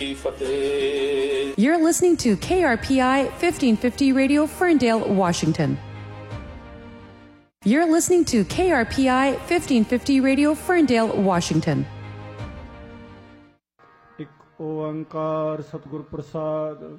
You're listening to KRPI 1550 Radio, Ferndale, Washington. You're listening to KRPI 1550 Radio, Ferndale, Washington. एक ओंकार सतगुरु प्रसाद